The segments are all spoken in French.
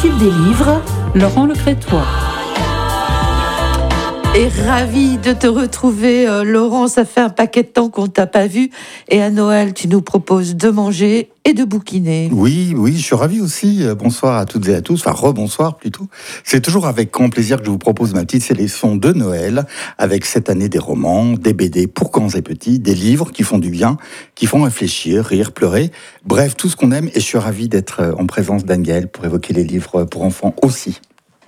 fil des livres, Laurent Le Crétois. Et ravi de te retrouver, Laurent. Ça fait un paquet de temps qu'on ne t'a pas vu. Et à Noël, tu nous proposes de manger et de bouquiner. Oui, je suis ravi aussi. Bonsoir à toutes et à tous. Enfin, rebonsoir plutôt. C'est toujours avec grand plaisir que je vous propose ma petite sélection de Noël, avec cette année des romans, des BD pour grands et petits, des livres qui font du bien, qui font réfléchir, rire, pleurer. Bref, tout ce qu'on aime. Et je suis ravi d'être en présence d'Anne-Gaëlle pour évoquer les livres pour enfants aussi.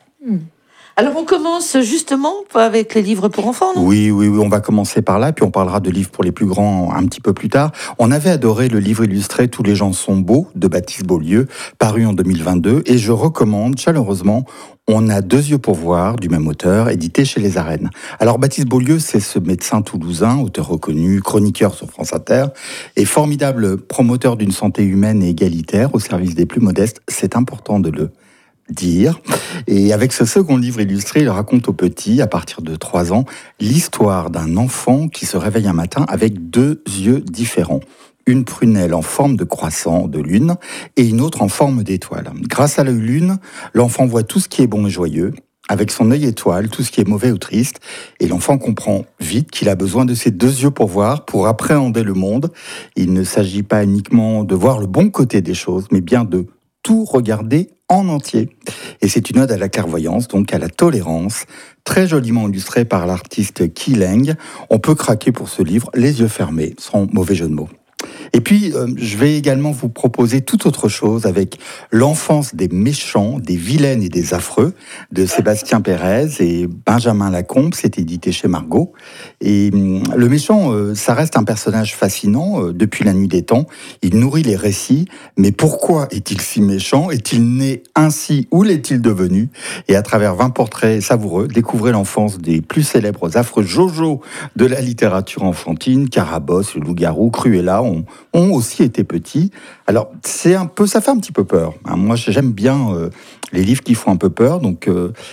Alors, on commence justement avec les livres pour enfants, non ? Oui, on va commencer par là, puis on parlera de livres pour les plus grands un petit peu plus tard. On avait adoré le livre illustré « Tous les gens sont beaux » de Baptiste Beaulieu, paru en 2022, et je recommande chaleureusement « On a deux yeux pour voir » du même auteur, édité chez Les Arènes. Alors Baptiste Beaulieu, c'est ce médecin toulousain, auteur reconnu, chroniqueur sur France Inter, et formidable promoteur d'une santé humaine et égalitaire au service des plus modestes. C'est important de le dire. Et avec ce second livre illustré, il raconte aux petits, à partir de 3 ans, l'histoire d'un enfant qui se réveille un matin avec 2 yeux différents. Une prunelle en forme de croissant de lune et une autre en forme d'étoile. Grâce à l'œil lune, l'enfant voit tout ce qui est bon et joyeux. Avec son œil étoile, tout ce qui est mauvais ou triste. Et l'enfant comprend vite qu'il a besoin de ses 2 yeux pour voir, pour appréhender le monde. Il ne s'agit pas uniquement de voir le bon côté des choses, mais bien de tout regarder en entier. Et c'est une ode à la clairvoyance, donc à la tolérance, très joliment illustrée par l'artiste Ki Leng. On peut craquer pour ce livre, les yeux fermés, sans mauvais jeu de mots. Et puis, je vais également vous proposer toute autre chose avec L'enfance des méchants, des vilaines et des affreux de Sébastien Pérez et Benjamin Lacombe. C'est édité chez Margot. Et le méchant, ça reste un personnage fascinant depuis la nuit des temps. Il nourrit les récits. Mais pourquoi est-il si méchant ? Est-il né ainsi ou l'est-il devenu ? Et à travers 20 portraits savoureux, découvrez l'enfance des plus célèbres affreux Jojo de la littérature enfantine. Carabosse, le loup-garou, Cruella ont aussi été petits. Alors, ça fait un petit peu peur. Moi, j'aime bien les livres qui font un peu peur, donc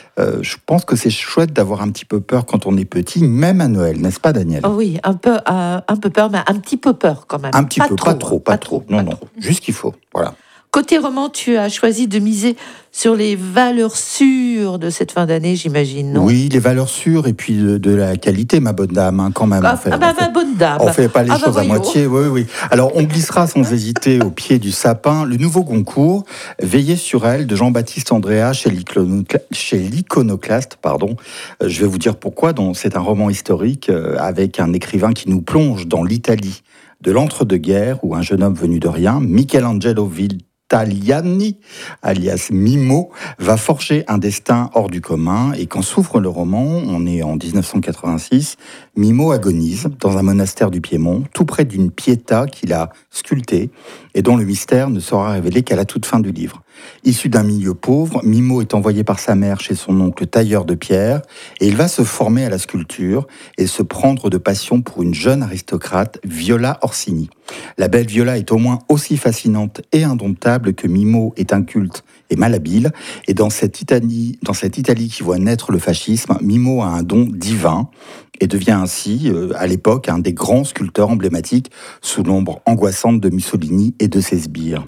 je pense que c'est chouette d'avoir un petit peu peur quand on est petit, même à Noël, n'est-ce pas, Daniel ? Oh oui, un peu peur, mais un petit peu peur quand même. Un petit peu, pas trop. Non, juste qu'il faut, voilà. Côté roman, tu as choisi de miser sur les valeurs sûres de cette fin d'année, j'imagine, non ? Oui, les valeurs sûres et puis de la qualité, ma bonne dame, quand même. Ma bonne dame. On fait pas les choses voyons. à moitié, oui. Alors, on glissera sans hésiter au pied du sapin le nouveau Goncourt, Veillez sur elle, de Jean-Baptiste Andréa chez l'Iconoclaste. Je vais vous dire pourquoi. Donc, c'est un roman historique avec un écrivain qui nous plonge dans l'Italie de l'entre-deux-guerres, où un jeune homme venu de rien, Michelangelo Vitaliani, alias Mimo, va forger un destin hors du commun. Et quand s'ouvre le roman, on est en 1986, Mimo agonise dans un monastère du Piémont, tout près d'une pietà qu'il a sculptée et dont le mystère ne sera révélé qu'à la toute fin du livre. Issu d'un milieu pauvre, Mimo est envoyé par sa mère chez son oncle tailleur de pierre et il va se former à la sculpture et se prendre de passion pour une jeune aristocrate, Viola Orsini. La belle Viola est au moins aussi fascinante et indomptable que Mimo est inculte et malhabile. Et dans cette Italie qui voit naître le fascisme, Mimo a un don divin et devient ainsi, à l'époque, un des grands sculpteurs emblématiques sous l'ombre angoissante de Mussolini et de ses sbires.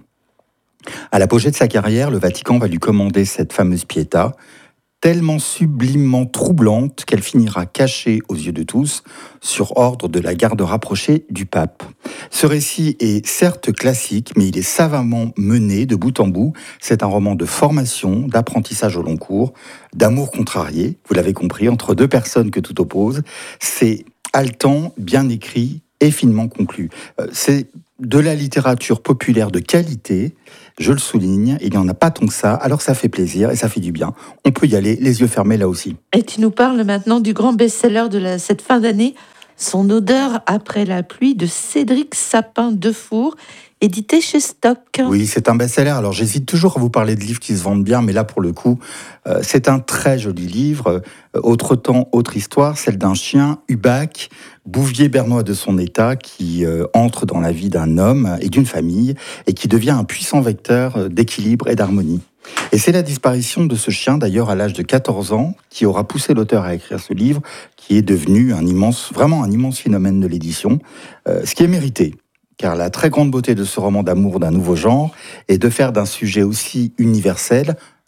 À l'apogée de sa carrière, le Vatican va lui commander cette fameuse Pietà, tellement sublimement troublante qu'elle finira cachée aux yeux de tous, sur ordre de la garde rapprochée du pape. Ce récit est certes classique, mais il est savamment mené de bout en bout. C'est un roman de formation, d'apprentissage au long cours, d'amour contrarié, vous l'avez compris, entre 2 personnes que tout oppose. C'est haletant, bien écrit et finement conclu. C'est de la littérature populaire de qualité, je le souligne, il n'y en a pas tant que ça, alors ça fait plaisir et ça fait du bien. On peut y aller, les yeux fermés là aussi. Et tu nous parles maintenant du grand best-seller de cette fin d'année, Son odeur après la pluie de Cédric Sapin-Defour, édité chez Stock. Oui, c'est un best-seller. Alors, j'hésite toujours à vous parler de livres qui se vendent bien, mais là, pour le coup, c'est un très joli livre. Autre temps, autre histoire, celle d'un chien, Hubac, bouvier bernois de son état, qui entre dans la vie d'un homme et d'une famille, et qui devient un puissant vecteur d'équilibre et d'harmonie. Et c'est la disparition de ce chien, d'ailleurs, à l'âge de 14 ans, qui aura poussé l'auteur à écrire ce livre, qui est devenu vraiment un immense phénomène de l'édition, ce qui est mérité. Car la très grande beauté de ce roman d'amour d'un nouveau genre est de faire d'un sujet aussi universel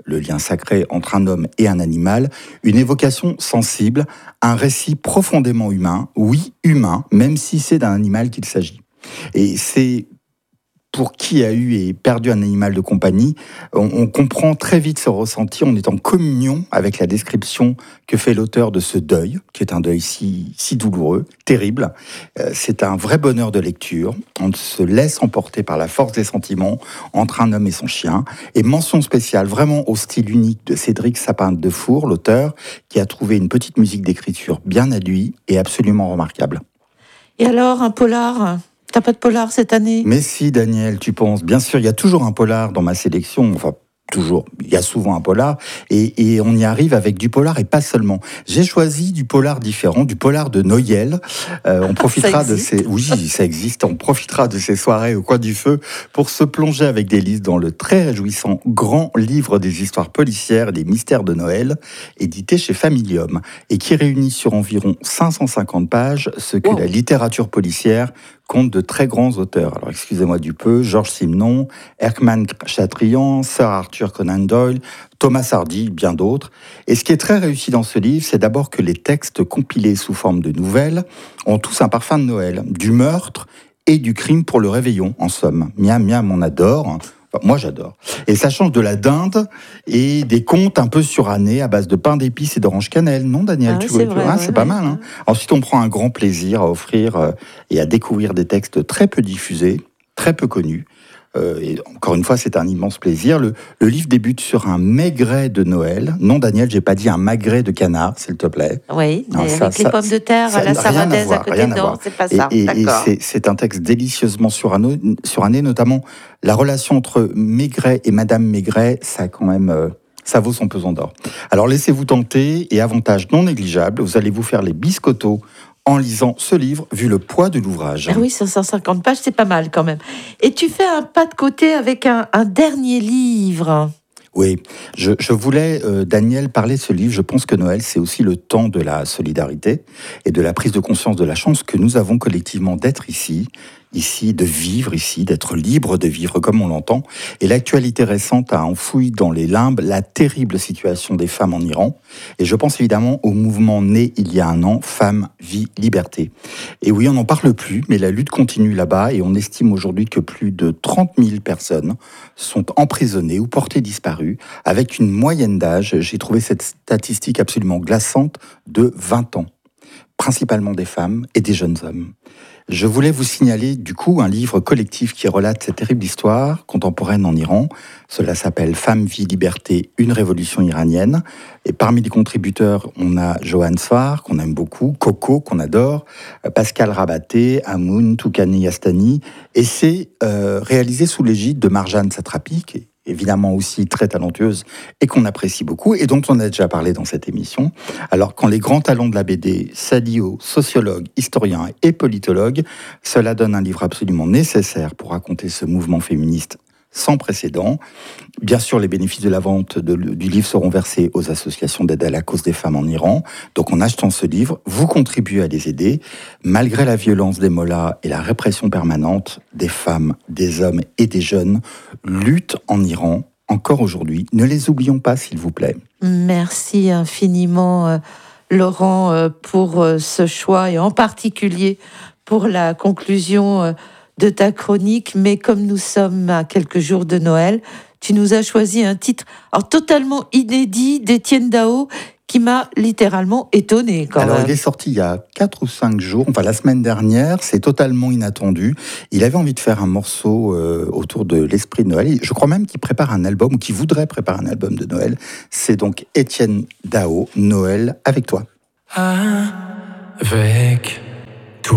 le lien sacré entre un homme et un animal, une évocation sensible, un récit profondément humain, oui, humain, même si c'est d'un animal qu'il s'agit. Et c'est pour qui a eu et perdu un animal de compagnie, on comprend très vite ce ressenti, on est en communion avec la description que fait l'auteur de ce deuil, qui est un deuil si douloureux, terrible. C'est un vrai bonheur de lecture, on se laisse emporter par la force des sentiments entre un homme et son chien, et mention spéciale vraiment au style unique de Cédric Sapin-Defour, l'auteur, qui a trouvé une petite musique d'écriture bien à lui et absolument remarquable. Et alors, un polar ? T'as pas de polar cette année ? Mais si, Daniel, tu penses. Bien sûr, il y a toujours un polar dans ma sélection. Enfin, toujours. Il y a souvent un polar. Et on y arrive avec du polar et pas seulement. J'ai choisi du polar différent, du polar de Noël. On profitera de ces... Oui, ça existe. On profitera de ces soirées au coin du feu pour se plonger avec délice dans le très réjouissant grand livre des histoires policières et des mystères de Noël, édité chez Familium, et qui réunit sur environ 550 pages ce que la littérature policière compte de très grands auteurs. Alors, excusez-moi du peu, Georges Simenon, Erckmann Chatrian, Sir Arthur Conan Doyle, Thomas Hardy, bien d'autres. Et ce qui est très réussi dans ce livre, c'est d'abord que les textes compilés sous forme de nouvelles ont tous un parfum de Noël, du meurtre et du crime pour le réveillon, en somme. Miam, miam, on adore. Enfin, moi, j'adore. Et ça change de la dinde et des contes un peu surannés à base de pain d'épices et d'orange cannelle. Non, Daniel, c'est vrai, c'est pas mal. Hein. Ensuite, on prend un grand plaisir à offrir et à découvrir des textes très peu diffusés, très peu connus. Et encore une fois, c'est un immense plaisir. Le livre débute sur un maigret de Noël. Non, Daniel, j'ai pas dit un magret de canard, s'il te plaît. Oui, non, avec les pommes de terre à la saradaise à côté, non, c'est pas ça. Et c'est un texte délicieusement suranné, notamment la relation entre Maigret et Madame Maigret, ça quand même... ça vaut son pesant d'or. Alors laissez-vous tenter, et avantage non négligeable, vous allez vous faire les biscottos en lisant ce livre, vu le poids de l'ouvrage. Ah oui, 550 pages, c'est pas mal quand même. Et tu fais un pas de côté avec un dernier livre. Oui, je voulais, Daniel, parler de ce livre. Je pense que Noël, c'est aussi le temps de la solidarité et de la prise de conscience de la chance que nous avons collectivement d'être ici, de vivre ici, d'être libre de vivre comme on l'entend. Et l'actualité récente a enfoui dans les limbes la terrible situation des femmes en Iran. Et je pense évidemment au mouvement né il y a un an, Femmes, Vie, Liberté. Et oui, on n'en parle plus, mais la lutte continue là-bas et on estime aujourd'hui que plus de 30 000 personnes sont emprisonnées ou portées disparues, avec une moyenne d'âge, j'ai trouvé cette statistique absolument glaçante, de 20 ans. Principalement des femmes et des jeunes hommes. Je voulais vous signaler du coup un livre collectif qui relate cette terrible histoire contemporaine en Iran. Cela s'appelle Femmes, Vie, Liberté, une révolution iranienne. Et parmi les contributeurs, on a Johan Sfar, qu'on aime beaucoup, Coco, qu'on adore, Pascal Rabaté, Amoun, Toukani Yastani. Et c'est réalisé sous l'égide de Marjane Satrapi, qui est évidemment aussi très talentueuse et qu'on apprécie beaucoup et dont on a déjà parlé dans cette émission. Alors, quand les grands talents de la BD s'allient aux sociologues, historiens et politologues, cela donne un livre absolument nécessaire pour raconter ce mouvement féministe sans précédent. Bien sûr, les bénéfices de la vente du livre seront versés aux associations d'aide à la cause des femmes en Iran. Donc, en achetant ce livre, vous contribuez à les aider. Malgré la violence des mollahs et la répression permanente, des femmes, des hommes et des jeunes luttent en Iran, encore aujourd'hui. Ne les oublions pas, s'il vous plaît. Merci infiniment, Laurent, pour ce choix et en particulier pour la conclusion de ta chronique, mais comme nous sommes à quelques jours de Noël, tu nous as choisi un titre totalement inédit d'Étienne Dao qui m'a littéralement étonné. Alors, il est sorti il y a 4 ou 5 jours, enfin la semaine dernière, c'est totalement inattendu. Il avait envie de faire un morceau autour de l'esprit de Noël. Je crois même qu'il prépare un album, ou qu'il voudrait préparer un album de Noël. C'est donc Étienne Dao, Noël avec toi. Avec